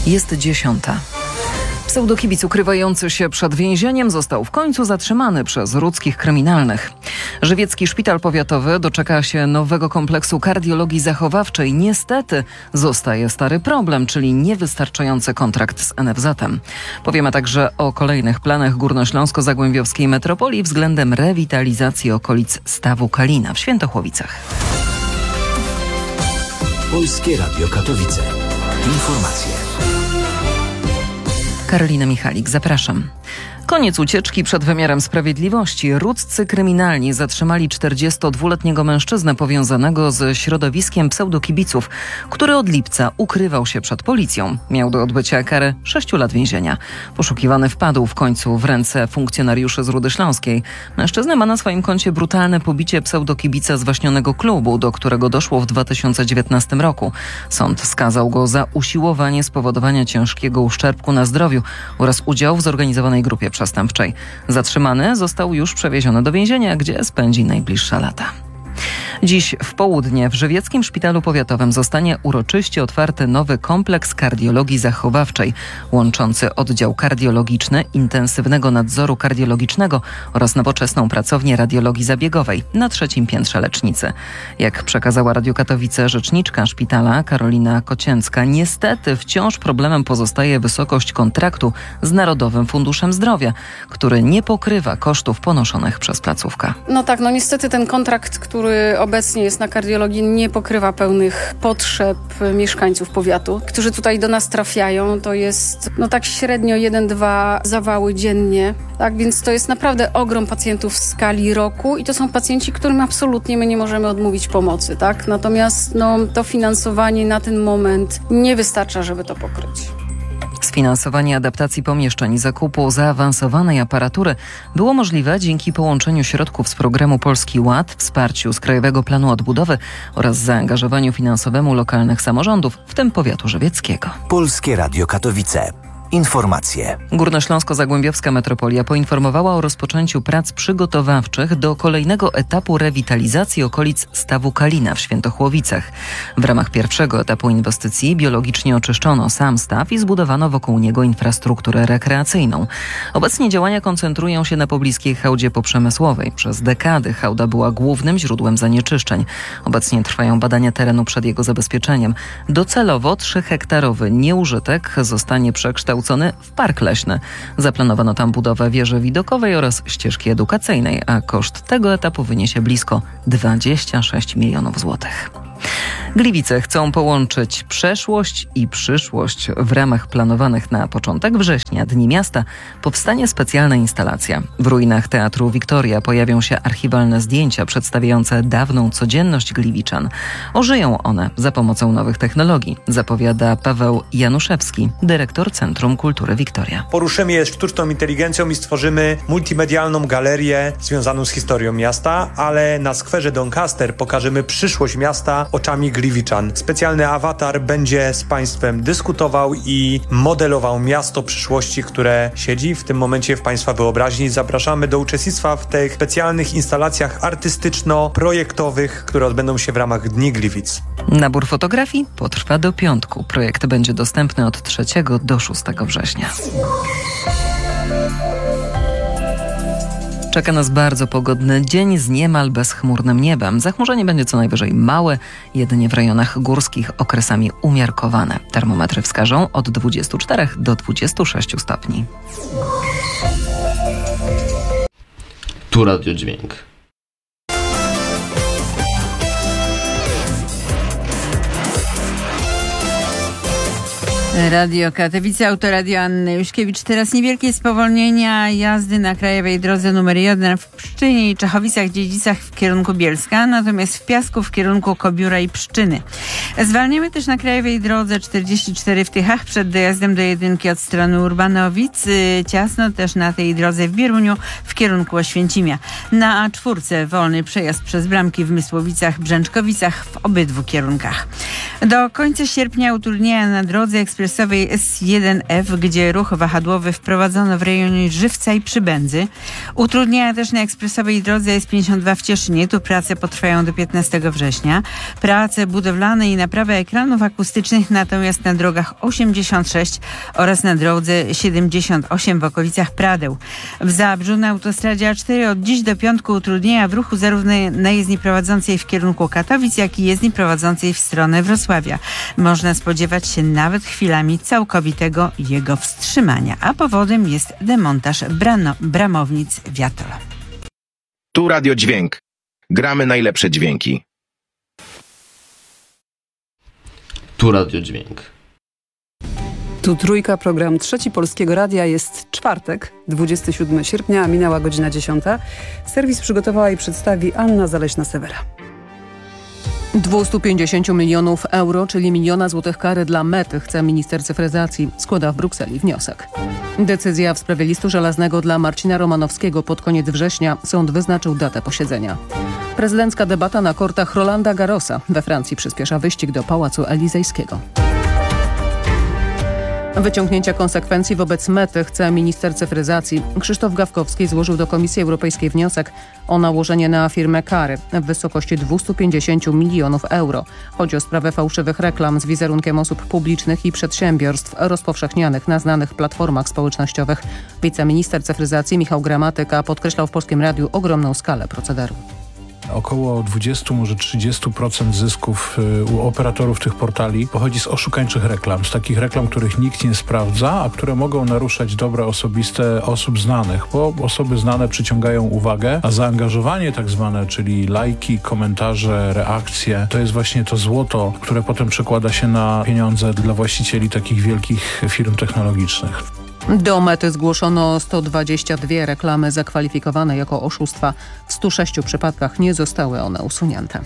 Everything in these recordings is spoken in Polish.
Jest 10. Pseudokibic ukrywający się przed więzieniem został w końcu zatrzymany przez rudzkich kryminalnych. Żywiecki Szpital Powiatowy doczeka się nowego kompleksu kardiologii zachowawczej. Niestety zostaje stary problem, czyli niewystarczający kontrakt z NFZ-em. Powiemy także o kolejnych planach górnośląsko-zagłębiowskiej metropolii względem rewitalizacji okolic Stawu Kalina w Świętochłowicach. Polskie Radio Katowice. Informacje. Karolina Michalik, zapraszam. Koniec ucieczki przed wymiarem sprawiedliwości. Rudzcy kryminalni zatrzymali 42-letniego mężczyznę powiązanego ze środowiskiem pseudokibiców, który od lipca ukrywał się przed policją. Miał do odbycia karę 6 lat więzienia. Poszukiwany wpadł w końcu w ręce funkcjonariuszy z Rudy Śląskiej. Mężczyzna ma na swoim koncie brutalne pobicie pseudokibica zwaśnionego klubu, do którego doszło w 2019 roku. Sąd skazał go za usiłowanie spowodowania ciężkiego uszczerbku na zdrowiu oraz udział w zorganizowanej grupie przestępczej. Zatrzymany został już przewieziony do więzienia, gdzie spędzi najbliższe lata. Dziś w południe w Żywieckim Szpitalu Powiatowym zostanie uroczyście otwarty nowy kompleks kardiologii zachowawczej, łączący oddział kardiologiczny, intensywnego nadzoru kardiologicznego oraz nowoczesną pracownię radiologii zabiegowej na 3. piętrze lecznicy. Jak przekazała Radio Katowice rzeczniczka szpitala Karolina Kocięcka, niestety wciąż problemem pozostaje wysokość kontraktu z Narodowym Funduszem Zdrowia, który nie pokrywa kosztów ponoszonych przez placówkę. Niestety ten kontrakt, który obecnie jest na kardiologii, nie pokrywa pełnych potrzeb mieszkańców powiatu, którzy tutaj do nas trafiają. To jest tak średnio 1-2 zawały dziennie. Tak więc to jest naprawdę ogrom pacjentów w skali roku i to są pacjenci, którym absolutnie my nie możemy odmówić pomocy. Tak? Natomiast to finansowanie na ten moment nie wystarcza, żeby to pokryć. Sfinansowanie adaptacji pomieszczeń i zakupu zaawansowanej aparatury było możliwe dzięki połączeniu środków z programu Polski Ład, wsparciu z Krajowego Planu Odbudowy oraz zaangażowaniu finansowemu lokalnych samorządów, w tym powiatu żywieckiego. Polskie Radio Katowice. Informacje. Górnośląsko-Zagłębiowska metropolia poinformowała o rozpoczęciu prac przygotowawczych do kolejnego etapu rewitalizacji okolic Stawu Kalina w Świętochłowicach. W ramach pierwszego etapu inwestycji biologicznie oczyszczono sam staw i zbudowano wokół niego infrastrukturę rekreacyjną. Obecnie działania koncentrują się na pobliskiej hałdzie poprzemysłowej. Przez dekady hałda była głównym źródłem zanieczyszczeń. Obecnie trwają badania terenu przed jego zabezpieczeniem. Docelowo 3-hektarowy nieużytek zostanie przekształcony w park leśny. Zaplanowano tam budowę wieży widokowej oraz ścieżki edukacyjnej, a koszt tego etapu wyniesie blisko 26 milionów złotych. Gliwice chcą połączyć przeszłość i przyszłość. W ramach planowanych na początek września Dni Miasta powstanie specjalna instalacja. W ruinach Teatru Wiktoria pojawią się archiwalne zdjęcia przedstawiające dawną codzienność Gliwiczan. Ożyją one za pomocą nowych technologii, zapowiada Paweł Januszewski, dyrektor Centrum Kultury Wiktoria. Poruszymy je sztuczną inteligencją i stworzymy multimedialną galerię związaną z historią miasta, ale na skwerze Doncaster pokażemy przyszłość miasta oczami Gliwiczan. Specjalny awatar będzie z Państwem dyskutował i modelował miasto przyszłości, które siedzi w tym momencie w Państwa wyobraźni. Zapraszamy do uczestnictwa w tych specjalnych instalacjach artystyczno-projektowych, które odbędą się w ramach Dni Gliwic. Nabór fotografii potrwa do piątku. Projekt będzie dostępny od 3 do 6 września. Czeka nas bardzo pogodny dzień z niemal bezchmurnym niebem. Zachmurzenie będzie co najwyżej małe, jedynie w rejonach górskich okresami umiarkowane. Termometry wskażą od 24 do 26 stopni. Tu radiodźwięk. Radio Katowice, Autoradio Anny Juszkiewicz. Teraz niewielkie spowolnienia jazdy na krajowej drodze numer 1 w Pszczynie i Czechowicach-Dziedzicach w kierunku Bielska, natomiast w Piasku w kierunku Kobióra i Pszczyny. Zwalniamy też na krajowej drodze 44 w Tychach przed dojazdem do jedynki od strony Urbanowic. Ciasno też na tej drodze w Bieruniu w kierunku Oświęcimia. Na A4 wolny przejazd przez bramki w Mysłowicach, Brzęczkowicach w obydwu kierunkach. Do końca sierpnia utrudnienia na drodze ekspresowej ekspresowej S1F, gdzie ruch wahadłowy wprowadzono w rejonie Żywca i Przybędzy. Utrudnienia też na ekspresowej drodze S52 w Cieszynie. Tu prace potrwają do 15 września. Prace budowlane i naprawa ekranów akustycznych natomiast na drogach 86 oraz na drodze 78 w okolicach Pradeł. W Zabrzu na autostradzie A4 od dziś do piątku utrudnienia w ruchu zarówno na jezdni prowadzącej w kierunku Katowic, jak i jezdni prowadzącej w stronę Wrocławia. Można spodziewać się nawet chwilami całkowitego jego wstrzymania, a powodem jest demontaż bramownic Viator. Tu Radio Dźwięk. Gramy najlepsze dźwięki. Tu Radio Dźwięk. Tu Trójka, program Trzeci Polskiego Radia. Jest czwartek, 27 sierpnia, minęła godzina 10. Serwis przygotowała i przedstawi Anna Zaleśna-Sewera. 250 milionów euro, czyli 1 000 000 złotych kary dla Mety, chce minister cyfryzacji. Składa w Brukseli wniosek. Decyzja w sprawie listu żelaznego dla Marcina Romanowskiego pod koniec września. Sąd wyznaczył datę posiedzenia. Prezydencka debata na kortach Rolanda Garrosa. We Francji przyspiesza wyścig do Pałacu Elizejskiego. Wyciągnięcia konsekwencji wobec Mety chce minister cyfryzacji. Krzysztof Gawkowski złożył do Komisji Europejskiej wniosek o nałożenie na firmę kary w wysokości 250 milionów euro. Chodzi o sprawę fałszywych reklam z wizerunkiem osób publicznych i przedsiębiorstw rozpowszechnianych na znanych platformach społecznościowych. Wiceminister cyfryzacji Michał Gramatyka podkreślał w Polskim Radiu ogromną skalę procederu. Około 20, może 30% zysków u operatorów tych portali pochodzi z oszukańczych reklam. Z takich reklam, których nikt nie sprawdza, a które mogą naruszać dobra osobiste osób znanych, bo osoby znane przyciągają uwagę, a zaangażowanie tak zwane, czyli lajki, komentarze, reakcje, to jest właśnie to złoto, które potem przekłada się na pieniądze dla właścicieli takich wielkich firm technologicznych. Do Mety zgłoszono 122 reklamy zakwalifikowane jako oszustwa. W 106 przypadkach nie zostały one usunięte.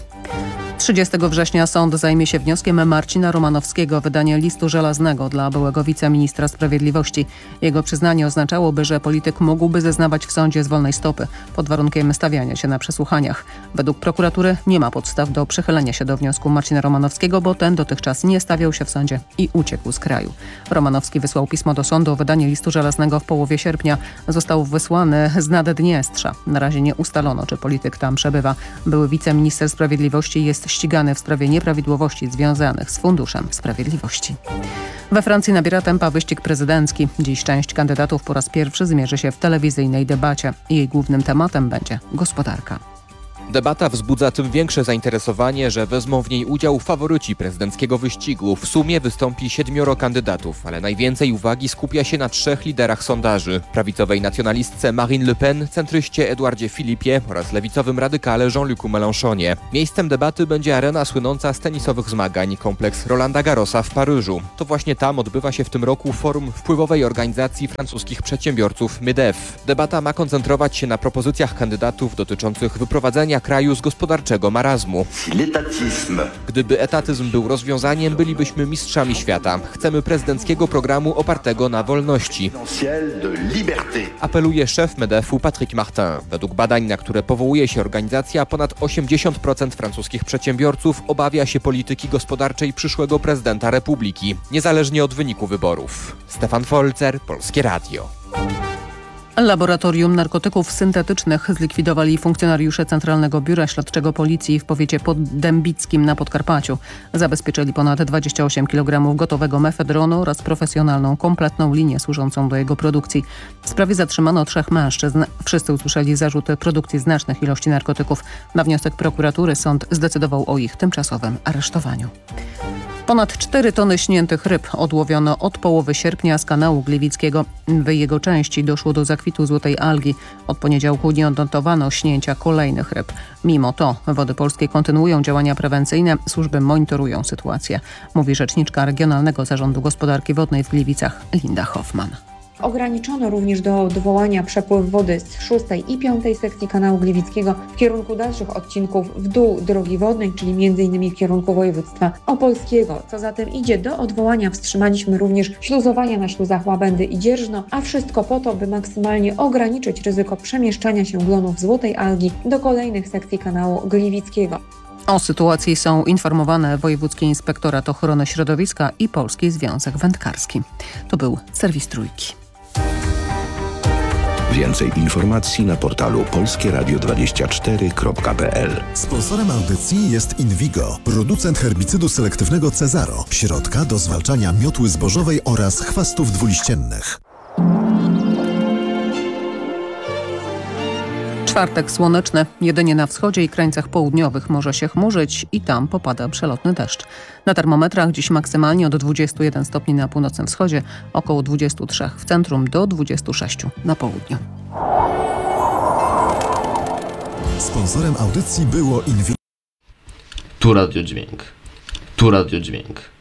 30 września sąd zajmie się wnioskiem Marcina Romanowskiego o wydanie listu żelaznego dla byłego wiceministra sprawiedliwości. Jego przyznanie oznaczałoby, że polityk mógłby zeznawać w sądzie z wolnej stopy pod warunkiem stawiania się na przesłuchaniach. Według prokuratury nie ma podstaw do przychylenia się do wniosku Marcina Romanowskiego, bo ten dotychczas nie stawiał się w sądzie i uciekł z kraju. Romanowski wysłał pismo do sądu o wydanie listu żelaznego w połowie sierpnia. Został wysłany z Naddniestrza. Na razie nie ustalono, czy polityk tam przebywa. Były wiceminister sprawiedliwości jest ścigany w sprawie nieprawidłowości związanych z Funduszem Sprawiedliwości. We Francji nabiera tempa wyścig prezydencki. Dziś część kandydatów po raz pierwszy zmierzy się w telewizyjnej debacie. Jej głównym tematem będzie gospodarka. Debata wzbudza tym większe zainteresowanie, że wezmą w niej udział faworyci prezydenckiego wyścigu. W sumie wystąpi 7 kandydatów, ale najwięcej uwagi skupia się na 3 liderach sondaży. Prawicowej nacjonalistce Marine Le Pen, centryście Edouardzie Philippie oraz lewicowym radykale Jean-Lucu Mélenchonie. Miejscem debaty będzie arena słynąca z tenisowych zmagań, kompleks Rolanda Garrosa w Paryżu. To właśnie tam odbywa się w tym roku forum wpływowej organizacji francuskich przedsiębiorców MEDEF. Debata ma koncentrować się na propozycjach kandydatów dotyczących wyprowadzenia kraju z gospodarczego marazmu. Gdyby etatyzm był rozwiązaniem, bylibyśmy mistrzami świata. Chcemy prezydenckiego programu opartego na wolności. Apeluje szef MEDEF-u Patrick Martin. Według badań, na które powołuje się organizacja, ponad 80% francuskich przedsiębiorców obawia się polityki gospodarczej przyszłego prezydenta Republiki, niezależnie od wyniku wyborów. Stefan Folzer, Polskie Radio. Laboratorium narkotyków syntetycznych zlikwidowali funkcjonariusze Centralnego Biura Śledczego Policji w powiecie poddębickim na Podkarpaciu. Zabezpieczyli ponad 28 kg gotowego mefedronu oraz profesjonalną, kompletną linię służącą do jego produkcji. W sprawie zatrzymano 3 mężczyzn. Wszyscy usłyszeli zarzuty produkcji znacznych ilości narkotyków. Na wniosek prokuratury sąd zdecydował o ich tymczasowym aresztowaniu. Ponad 4 tony śniętych ryb odłowiono od połowy sierpnia z kanału Gliwickiego. W jego części doszło do zakwitu złotej algi. Od poniedziałku nie odnotowano śnięcia kolejnych ryb. Mimo to Wody Polskie kontynuują działania prewencyjne. Służby monitorują sytuację, mówi rzeczniczka Regionalnego Zarządu Gospodarki Wodnej w Gliwicach Linda Hoffman. Ograniczono również do odwołania przepływ wody z 6. i 5. sekcji kanału Gliwickiego w kierunku dalszych odcinków w dół drogi wodnej, czyli m.in. w kierunku województwa opolskiego. Co za tym idzie, do odwołania wstrzymaliśmy również śluzowania na śluzach Łabędy i Dzierżno, a wszystko po to, by maksymalnie ograniczyć ryzyko przemieszczania się glonów złotej algi do kolejnych sekcji kanału Gliwickiego. O sytuacji są informowane Wojewódzki Inspektorat Ochrony Środowiska i Polski Związek Wędkarski. To był serwis Trójki. Więcej informacji na portalu polskieradio24.pl. Sponsorem audycji jest Invigo, producent herbicydu selektywnego Cezaro, środka do zwalczania miotły zbożowej oraz chwastów dwuliściennych. Czwartek słoneczny. Jedynie na wschodzie i krańcach południowych może się chmurzyć i tam popada przelotny deszcz. Na termometrach dziś maksymalnie od 21 stopni na północnym wschodzie, około 23 w centrum do 26 na południu. Sponsorem audycji było Invigo. Tu Radio Dźwięk. Tu Radio Dźwięk.